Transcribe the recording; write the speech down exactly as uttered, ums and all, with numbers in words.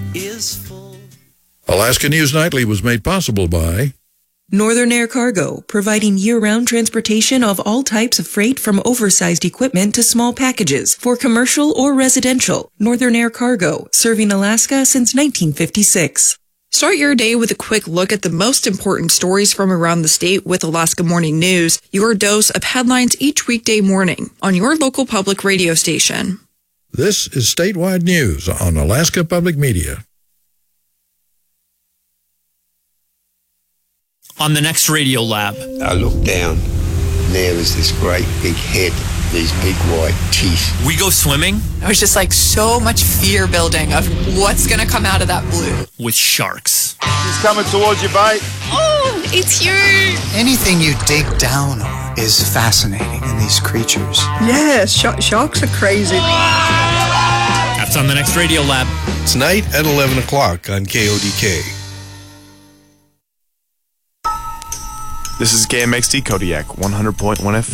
is full. Alaska News Nightly was made possible by Northern Air Cargo, providing year-round transportation of all types of freight from oversized equipment to small packages for commercial or residential. Northern Air Cargo, serving Alaska since nineteen fifty-six. Start your day with a quick look at the most important stories from around the state with Alaska Morning News, your dose of headlines each weekday morning on your local public radio station. This is Statewide News on Alaska Public Media. On the next Radio Lab. I look down, and there was this great big head, these big white teeth. We go swimming. It was just like so much fear building of what's going to come out of that blue. With sharks. He's coming towards you, bait. Oh, it's huge. Anything you dig down on is fascinating in these creatures. Yeah, sh- sharks are crazy. That's on the next Radio Lab. Tonight at eleven o'clock on K O D K. This is K M X D Kodiak, one hundred point one F M.